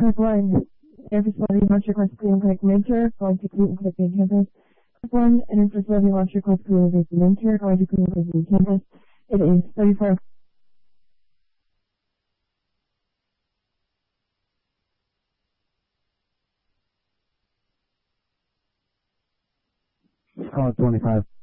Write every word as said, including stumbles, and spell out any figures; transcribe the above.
Click one. Air facility launch request Cleveland Clinic Mentor, going to Cleveland Clinic main campus. Click one. Enter facility launch request Cleveland Clinic Mentor, going to Cleveland Clinic main campus. It is thirty-four. Call it twenty-five.